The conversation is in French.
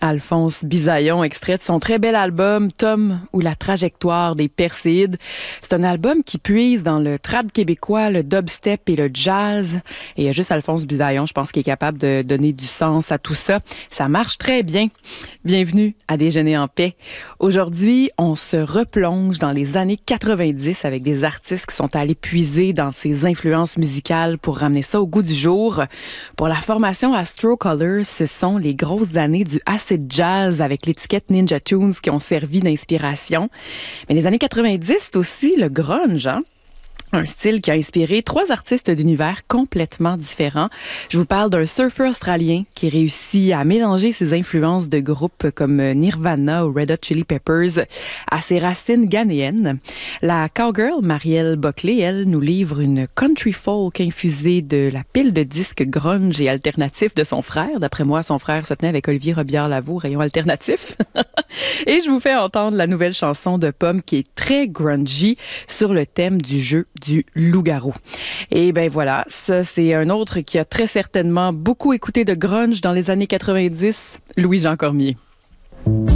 Alphonse Bisaillon, extrait de son très bel album Tom ou la trajectoire des Perséides. C'est un album qui puise dans le trad québécois, le dubstep et le jazz. Et il y a juste Alphonse Bisaillon, je pense, qui est capable de donner du sens à tout ça. Ça marche très bien. Bienvenue à Déjeuner en paix. Aujourd'hui, on se replonge dans les années 90 avec des artistes qui sont allés puiser dans ces influences musicales pour ramener ça au goût du jour. Pour la formation Astro Colors, ce sont les grosses années du acid jazz avec l'étiquette Ninja Tunes qui ont servi d'inspiration. Mais les années 90, c'est aussi le grunge, hein? Un style qui a inspiré 3 artistes d'univers complètement différents. Je vous parle d'un surfeur australien qui réussit à mélanger ses influences de groupes comme Nirvana ou Red Hot Chili Peppers à ses racines ghanéennes. La cowgirl Marielle Buckley, elle, nous livre une country folk infusée de la pile de disques grunge et alternatifs de son frère. D'après moi, son frère se tenait avec Olivier Robillard-Lavaux, rayon alternatif. Et je vous fais entendre la nouvelle chanson de Pomme qui est très grungy sur le thème du jeu du loup-garou. Et ben voilà, ça c'est un autre qui a très certainement beaucoup écouté de grunge dans les années 90, Louis-Jean Cormier.